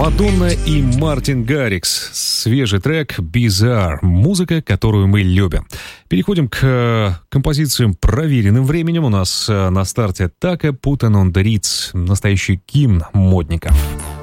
Мадонна и Мартин Гаррикс. Свежий трек «Bizarre». Музыка, которую мы любим. Переходим к композициям, проверенным временем. У нас на старте «Така Путен он Риц», настоящий гимн модников.